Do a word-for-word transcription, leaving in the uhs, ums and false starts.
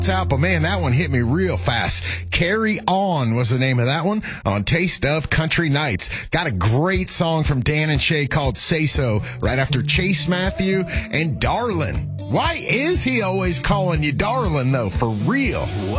out, but man, that one hit me real fast. Carry On was the name of that one on Taste of Country Nights. Got a great song from Dan and Shay called Say So right after Chase Matthew and Darlin'. Why is he always calling you darling, though, for real?